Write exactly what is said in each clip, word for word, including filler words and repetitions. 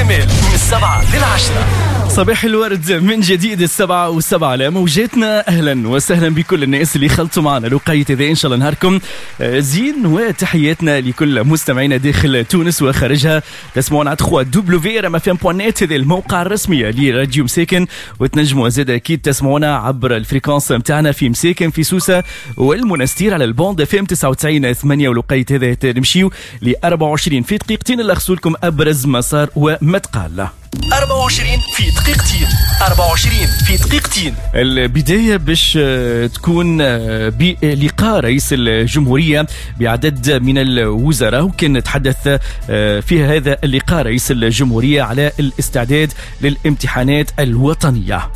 كرمال من السبعة للعشرة. صباح الورد من جديد السبعة والسبعة على موجاتنا. أهلا وسهلا بكل الناس اللي خلطوا معنا لقاية ذا إن شاء الله نهاركم زين، وتحياتنا لكل مستمعينا داخل تونس وخارجها. تسمعونا على تخوا دبليو رام اف ام بوان نت، هذا الموقع الرسمي لراديو مساكن، وتنجموا زاد أكيد تسمعونا عبر الفريكونس متاعنا في مساكن في سوسة والمنستير على البوند اف ام تسعة وتسعين ثمانية. ولقاية هذا نمشيو ل أربعة وعشرين في دقيقتين اللي أخصولكم أبرز مسار ومتقال. أربعة وعشرين في دقيقتين أربعة وعشرين في دقيقتين. البداية باش تكون بلقاء رئيس الجمهورية بعدد من الوزراء، وكان تحدث في هذا اللقاء رئيس الجمهورية على الاستعداد للامتحانات الوطنية.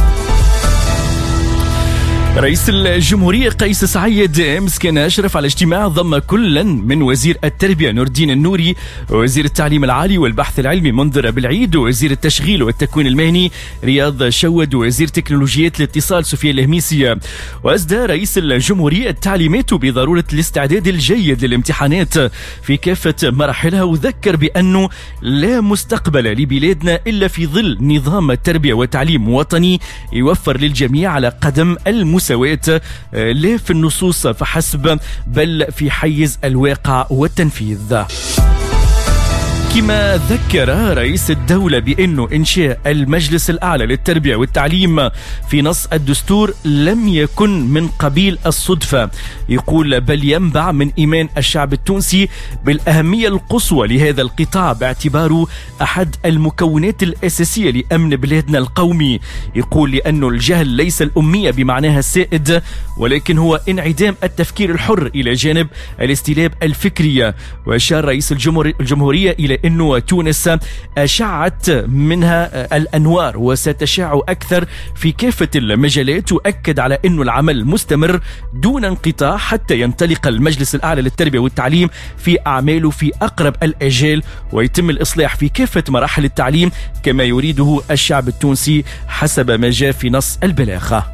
رئيس الجمهورية قيس سعيد امس كان أشرف على اجتماع ضم كلا من وزير التربية نور الدين النوري، ووزير التعليم العالي والبحث العلمي منذر بالعيد، ووزير التشغيل والتكوين المهني رياض شود، ووزير تكنولوجيات الاتصال سفيان الهميسي. وأسدى رئيس الجمهورية التعليمات بضرورة الاستعداد الجيد للامتحانات في كافة مراحلها، وذكر بأنه لا مستقبل لبلادنا إلا في ظل نظام التربية والتعليم وطني يوفر للجميع على قدم المساواة، لا في النصوص فحسب بل في حيز الواقع والتنفيذ. كما ذكر رئيس الدولة بأنه إنشاء المجلس الأعلى للتربية والتعليم في نص الدستور لم يكن من قبيل الصدفة، يقول بل ينبع من إيمان الشعب التونسي بالأهمية القصوى لهذا القطاع باعتباره أحد المكونات الأساسية لأمن بلادنا القومي. يقول لأنه الجهل ليس الأمية بمعناها السائد، ولكن هو انعدام التفكير الحر إلى جانب الاستلاب الفكرية. وأشار رئيس الجمهورية إلى أنه تونس أشعت منها الأنوار وستشع أكثر في كافة المجالات، وأكد على أنه العمل مستمر دون انقطاع حتى ينطلق المجلس الأعلى للتربية والتعليم في أعماله في أقرب الآجال، ويتم الإصلاح في كافة مراحل التعليم كما يريده الشعب التونسي حسب ما جاء في نص البلاغة.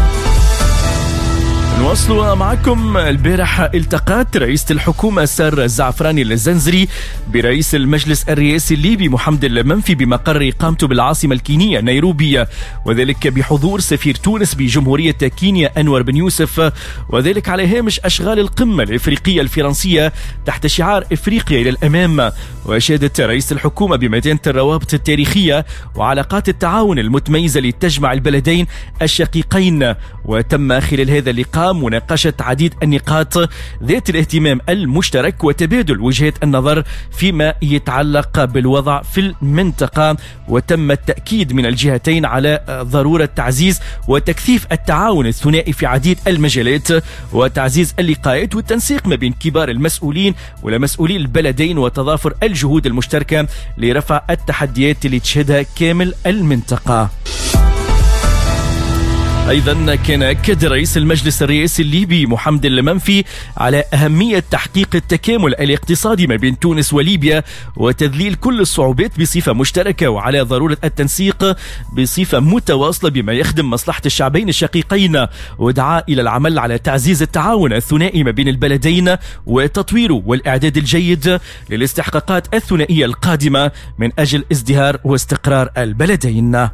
نواصل معكم. البارح التقت رئيسة الحكومة سار الزعفراني الزنزري برئيس المجلس الرئاسي الليبي محمد المنفي بمقر إقامته بالعاصمة الكينية نيروبي، وذلك بحضور سفير تونس بجمهورية كينيا أنور بن يوسف، وذلك على هامش أشغال القمة الإفريقية الفرنسية تحت شعار إفريقيا إلى الأمام. وأشادت رئيس الحكومة بمتانة الروابط التاريخية وعلاقات التعاون المتميزة لتجمع البلدين الشقيقين. وتم خلال هذا اللقاء مناقشة عديد النقاط ذات الاهتمام المشترك وتبادل وجهات النظر فيما يتعلق بالوضع في المنطقة، وتم التأكيد من الجهتين على ضرورة تعزيز وتكثيف التعاون الثنائي في عديد المجالات، وتعزيز اللقاءات والتنسيق ما بين كبار المسؤولين ولمسؤولي البلدين، وتضافر الجهود المشتركة لرفع التحديات اللي تشهدها كامل المنطقة. أيضا كان أكد رئيس المجلس الرئاسي الليبي محمد المنفي على أهمية تحقيق التكامل الاقتصادي ما بين تونس وليبيا وتذليل كل الصعوبات بصفة مشتركة، وعلى ضرورة التنسيق بصفة متواصلة بما يخدم مصلحة الشعبين الشقيقين، ودعا إلى العمل على تعزيز التعاون الثنائي ما بين البلدين وتطويره والإعداد الجيد للاستحقاقات الثنائية القادمة من أجل ازدهار واستقرار البلدين.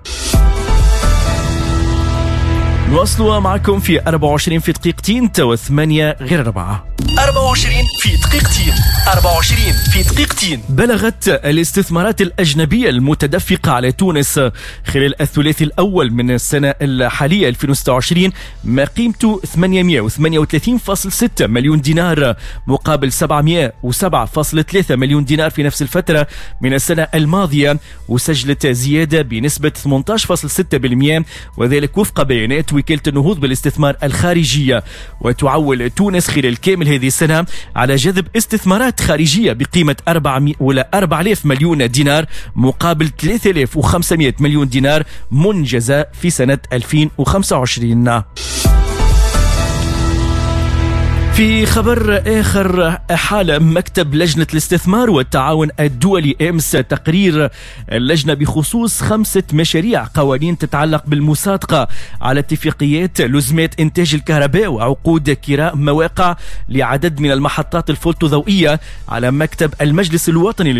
نواصلوا معكم في أربعة وعشرين في دقيقتين توا ثمانية غير أربعة. أربعة وعشرين في دقيقتين أربعة وعشرين في دقيقتين. بلغت الاستثمارات الأجنبية المتدفقة على تونس خلال الثلاثي الأول من السنة الحالية ألفين وستة وعشرين ما قيمته ثمانمائة وثمانية وثلاثين فاصلة ستة مليون دينار مقابل سبعمائة وسبعة فاصلة ثلاثة مليون دينار في نفس الفترة من السنة الماضية، وسجلت زيادة بنسبة ثمانية عشر فاصلة ستة بالمئة، وذلك وفق بيانات وكالة النهوض بالاستثمار الخارجية. وتعول تونس خلال كامل هذه السنة على جذب استثمارات خارجية بقيمة أربعمائة ولا أربعة آلاف مليون دينار مقابل ثلاثة آلاف وخمسمائة مليون دينار منجزة في سنة ألفين وخمسة وعشرين. في خبر آخر، حال مكتب لجنة الاستثمار والتعاون الدولي أمس تقرير اللجنة بخصوص خمسة مشاريع قوانين تتعلق بالمصادقة على اتفاقيات لزمات إنتاج الكهرباء وعقود كراء مواقع لعدد من المحطات الفوتوضوئية على مكتب المجلس الوطني